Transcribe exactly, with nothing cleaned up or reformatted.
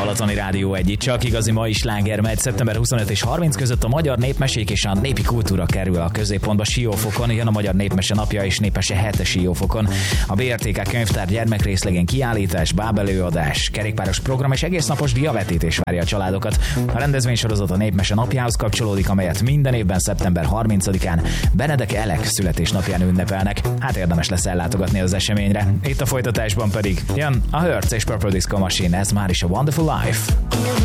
Balatoni Rádió egy, itt csak igazi mai sláger megy. szeptember huszonöt és harminc között a magyar népmesék és a népi kultúra kerül a középpontba Siófokon. Jön a Magyar Népmese napja és Népmese hete Siófokon. A bé er té ká könyvtár gyermekrészlegén kiállítás, bábelőadás, kerékpáros program és egésznapos diavetítés várja a családokat. A rendezvénysorozat a Népmese napjához kapcsolódik, amelyet minden évben szeptember harmincadikán Benedek Elek születésnapján ünnepelnek. Hát érdemes lesz ellátogatni az eseményre. Itt a folytatásban pedig jön a Hertz és Purple Disco Machine, ez már is a Wonderful Life.